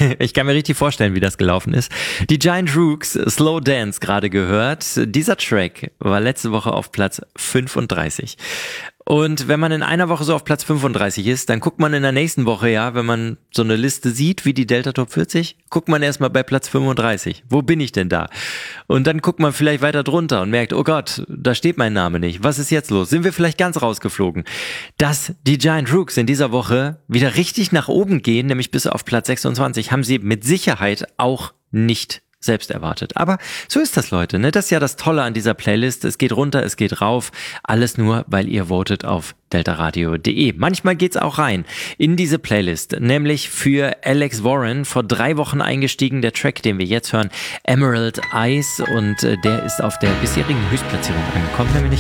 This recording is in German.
Ich kann mir richtig vorstellen, wie das gelaufen ist. Die Giant Rooks, Slow Dance, gerade gehört. Dieser Track war letzte Woche auf Platz 35. Und wenn man in einer Woche so auf Platz 35 ist, dann guckt man in der nächsten Woche, ja, wenn man so eine Liste sieht, wie die Delta Top 40, guckt man erstmal bei Platz 35. Wo bin ich denn da? Und dann guckt man vielleicht weiter drunter und merkt, oh Gott, da steht mein Name nicht. Was ist jetzt los? Sind wir vielleicht ganz rausgeflogen? Dass die Giant Rooks in dieser Woche wieder richtig nach oben gehen, nämlich bis auf Platz 26, haben sie mit Sicherheit auch nicht selbst erwartet. Aber so ist das, Leute, ne? Das ist ja das Tolle an dieser Playlist. Es geht runter, es geht rauf. Alles nur, weil ihr votet auf deltaradio.de. Manchmal geht's auch rein in diese Playlist, nämlich für Alex Warren, vor 3 Wochen eingestiegen, der Track, den wir jetzt hören, Emerald Eyes, und der ist auf der bisherigen Höchstplatzierung angekommen, nämlich